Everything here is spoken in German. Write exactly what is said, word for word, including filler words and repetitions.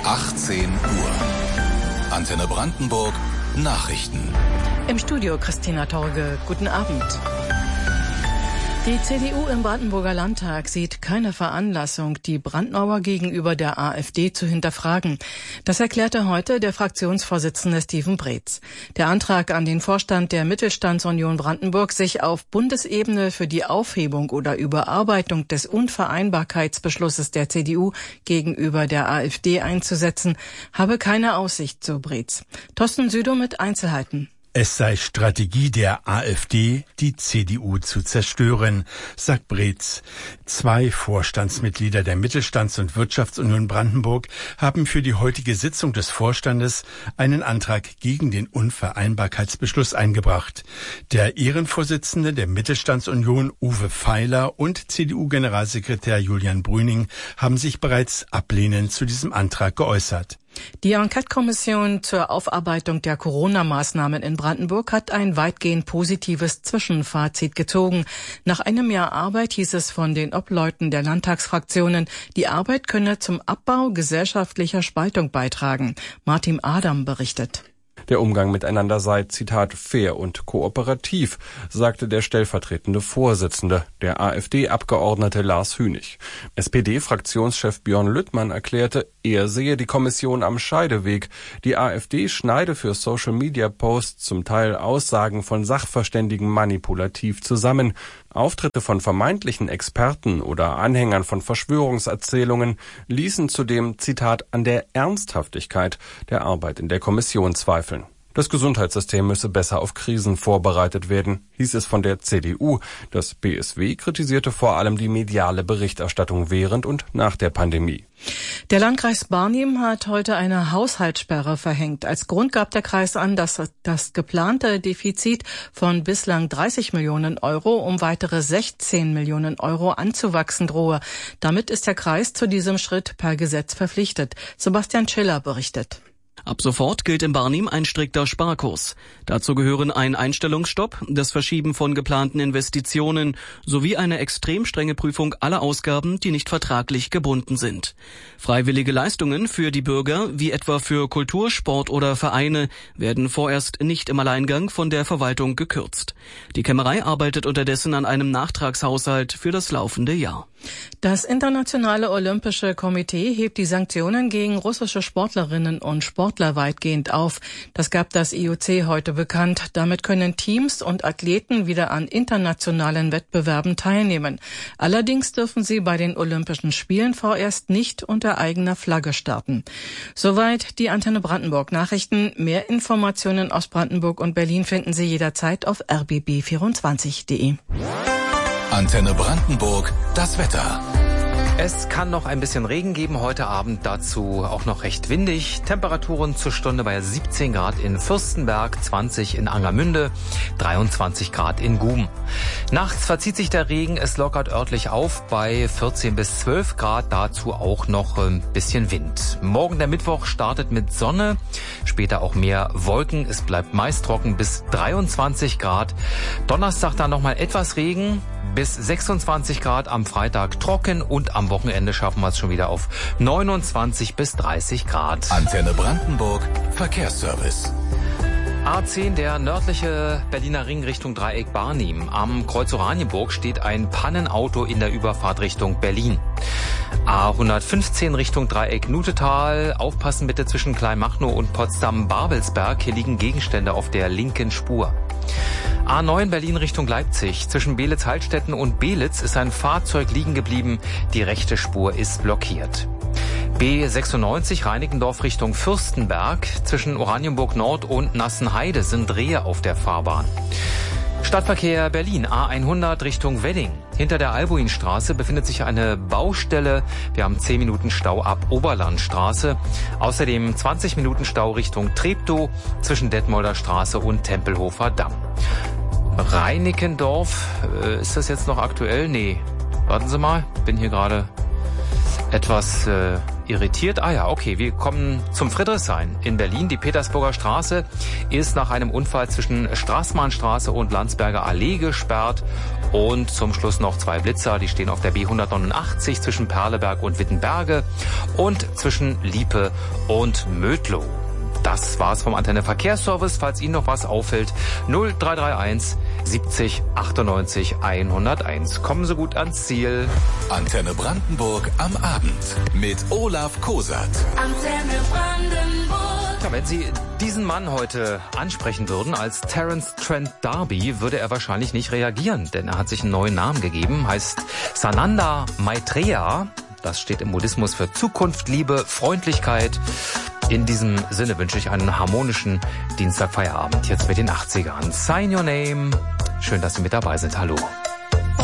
achtzehn Uhr. Antenne Brandenburg Nachrichten. Im Studio Christina Torge. Guten Abend. Die C D U im Brandenburger Landtag sieht keine Veranlassung, die Brandmauer gegenüber der AfD zu hinterfragen. Das erklärte heute der Fraktionsvorsitzende Steven Breetz. Der Antrag an den Vorstand der Mittelstandsunion Brandenburg, sich auf Bundesebene für die Aufhebung oder Überarbeitung des Unvereinbarkeitsbeschlusses der C D U gegenüber der AfD einzusetzen, habe keine Aussicht, so Breetz. Thorsten Südow mit Einzelheiten. Es sei Strategie der AfD, die C D U zu zerstören, sagt Breetz. Zwei Vorstandsmitglieder der Mittelstands- und Wirtschaftsunion Brandenburg haben für die heutige Sitzung des Vorstandes einen Antrag gegen den Unvereinbarkeitsbeschluss eingebracht. Der Ehrenvorsitzende der Mittelstandsunion, Uwe Feiler, und C D U-Generalsekretär Julian Brüning haben sich bereits ablehnend zu diesem Antrag geäußert. Die Enquete-Kommission zur Aufarbeitung der Corona-Maßnahmen in Brandenburg hat ein weitgehend positives Zwischenfazit gezogen. Nach einem Jahr Arbeit hieß es von den Obleuten der Landtagsfraktionen, die Arbeit könne zum Abbau gesellschaftlicher Spaltung beitragen. Martin Adam berichtet. Der Umgang miteinander sei, Zitat, fair und kooperativ, sagte der stellvertretende Vorsitzende, der AfD-Abgeordnete Lars Hünig. S P D-Fraktionschef Björn Lüttmann erklärte, er sehe die Kommission am Scheideweg. Die AfD schneide für Social-Media-Posts zum Teil Aussagen von Sachverständigen manipulativ zusammen. Auftritte von vermeintlichen Experten oder Anhängern von Verschwörungserzählungen ließen zudem, Zitat, an der Ernsthaftigkeit der Arbeit in der Kommission zweifeln. Das Gesundheitssystem müsse besser auf Krisen vorbereitet werden, hieß es von der C D U. Das B S W kritisierte vor allem die mediale Berichterstattung während und nach der Pandemie. Der Landkreis Barnim hat heute eine Haushaltssperre verhängt. Als Grund gab der Kreis an, dass das geplante Defizit von bislang dreißig Millionen Euro um weitere sechzehn Millionen Euro anzuwachsen drohe. Damit ist der Kreis zu diesem Schritt per Gesetz verpflichtet. Sebastian Schiller berichtet. Ab sofort gilt in Barnim ein strikter Sparkurs. Dazu gehören ein Einstellungsstopp, das Verschieben von geplanten Investitionen sowie eine extrem strenge Prüfung aller Ausgaben, die nicht vertraglich gebunden sind. Freiwillige Leistungen für die Bürger, wie etwa für Kultur, Sport oder Vereine, werden vorerst nicht im Alleingang von der Verwaltung gekürzt. Die Kämmerei arbeitet unterdessen an einem Nachtragshaushalt für das laufende Jahr. Das Internationale Olympische Komitee hebt die Sanktionen gegen russische Sportlerinnen und Sportler weitgehend auf. Das gab das I O C heute bekannt. Damit können Teams und Athleten wieder an internationalen Wettbewerben teilnehmen. Allerdings dürfen sie bei den Olympischen Spielen vorerst nicht unter eigener Flagge starten. Soweit die Antenne Brandenburg Nachrichten. Mehr Informationen aus Brandenburg und Berlin finden Sie jederzeit auf r b b vierundzwanzig punkt d e. Antenne Brandenburg, das Wetter. Es kann noch ein bisschen Regen geben heute Abend, dazu auch noch recht windig. Temperaturen zur Stunde bei siebzehn Grad in Fürstenberg, zwanzig in Angermünde, dreiundzwanzig Grad in Guben. Nachts verzieht sich der Regen, es lockert örtlich auf bei vierzehn bis zwölf Grad, dazu auch noch ein bisschen Wind. Morgen der Mittwoch startet mit Sonne, später auch mehr Wolken, es bleibt meist trocken bis dreiundzwanzig Grad. Donnerstag dann nochmal etwas Regen, bis sechsundzwanzig Grad, am Freitag trocken und am Wochenende schaffen wir es schon wieder auf neunundzwanzig bis dreißig Grad. Antenne Brandenburg, Verkehrsservice. A zehn, der nördliche Berliner Ring Richtung Dreieck Barnim. Am Kreuz Oranienburg steht ein Pannenauto in der Überfahrt Richtung Berlin. A hundertfünfzehn Richtung Dreieck Nutetal. Aufpassen bitte zwischen Kleinmachnow und Potsdam-Babelsberg. Hier liegen Gegenstände auf der linken Spur. A neun Berlin Richtung Leipzig. Zwischen Belitz-Heilstätten und Belitz ist ein Fahrzeug liegen geblieben. Die rechte Spur ist blockiert. B sechsundneunzig Reinickendorf Richtung Fürstenberg. Zwischen Oranienburg Nord und Nassenheide sind Rehe auf der Fahrbahn. Stadtverkehr Berlin, A hundert Richtung Wedding. Hinter der Albuinstraße befindet sich eine Baustelle. Wir haben zehn Minuten Stau ab Oberlandstraße. Außerdem zwanzig Minuten Stau Richtung Treptow zwischen Detmolder Straße und Tempelhofer Damm. Reinickendorf, äh, ist das jetzt noch aktuell? Nee. Warten Sie mal, bin hier gerade... etwas äh, irritiert. Ah ja, okay, wir kommen zum Friedrichshain in Berlin. Die Petersburger Straße ist nach einem Unfall zwischen Straßmannstraße und Landsberger Allee gesperrt. Und zum Schluss noch zwei Blitzer, die stehen auf der B hundertneunundachtzig zwischen Perleberg und Wittenberge und zwischen Liepe und Mödlow. Das war's vom Antenne Verkehrsservice. Falls Ihnen noch was auffällt, null drei drei eins siebzig achtundneunzig hunderteins. Kommen Sie gut ans Ziel. Antenne Brandenburg am Abend mit Olaf Kosat. Antenne Brandenburg. Ja, wenn Sie diesen Mann heute ansprechen würden als Terence Trent D'Arby, würde er wahrscheinlich nicht reagieren, denn er hat sich einen neuen Namen gegeben, heißt Sananda Maitreya. Das steht im Buddhismus für Zukunft, Liebe, Freundlichkeit. In diesem Sinne wünsche ich einen harmonischen Dienstagfeierabend jetzt mit den achtzigern. Sign Your Name. Schön, dass Sie mit dabei sind. Hallo.